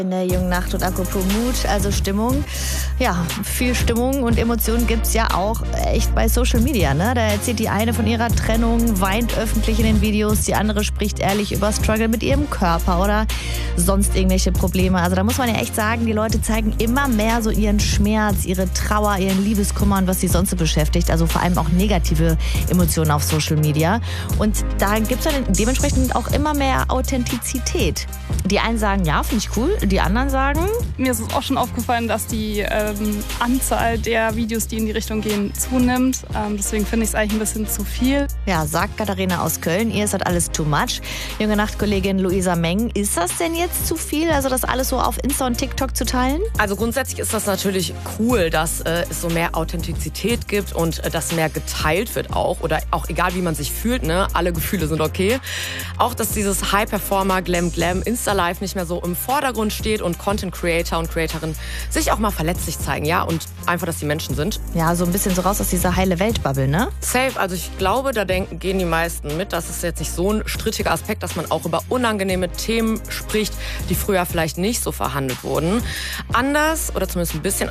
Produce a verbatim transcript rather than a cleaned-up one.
In der jungen Nacht und apropos Mut, also Stimmung. Ja, viel Stimmung und Emotionen gibt's ja auch echt bei Social Media, ne? Da erzählt die eine von ihrer Trennung, weint öffentlich in den Videos, die andere spricht ehrlich über Struggle mit ihrem Körper oder sonst irgendwelche Probleme. Also da muss man ja echt sagen, die Leute zeigen immer mehr so ihren Schmerz, ihre Trauer, ihren Liebeskummer und was sie sonst so beschäftigt. Also vor allem auch negative Emotionen auf Social Media. Und da gibt's dann dementsprechend auch immer mehr Authentizität. Die einen sagen, ja, finde ich cool. Die anderen sagen... Mir ist es auch schon aufgefallen, dass die ähm, Anzahl der Videos, die in die Richtung gehen, zunimmt. Ähm, deswegen finde ich es eigentlich ein bisschen zu viel. Ja, sagt Katharina aus Köln. Ihr ist halt alles too much. Junge Nachtkollegin Luisa Meng, ist das denn jetzt zu viel, also das alles so auf Insta und TikTok zu teilen? Also grundsätzlich ist das natürlich cool, dass äh, es so mehr Authentizität gibt und äh, dass mehr geteilt wird auch. Oder auch egal, wie man sich fühlt, ne? Alle Gefühle sind okay. Auch, dass dieses High-Performer, Glam-Glam, Insta-Life nicht mehr so im Vordergrund steht und Content-Creator und Creatorinnen sich auch mal verletzlich zeigen, ja, und einfach, dass die Menschen sind. Ja, so ein bisschen so raus aus dieser heile Welt-Bubble, ne? Safe, also ich glaube, da denken, gehen die meisten mit. Das ist jetzt nicht so ein strittiger Aspekt, dass man auch über unangenehme Themen spricht, die früher vielleicht nicht so verhandelt wurden. Anders oder zumindest ein bisschen